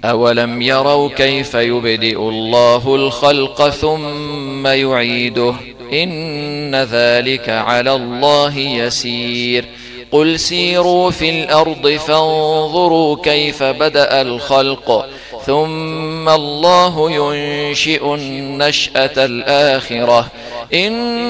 أولم يروا كيف يبدئ الله الخلق ثم يعيده إن ذلك على الله يسير قل سيروا في الأرض فانظروا كيف بدأ الخلق ثم الله ينشئ النشأة الآخرة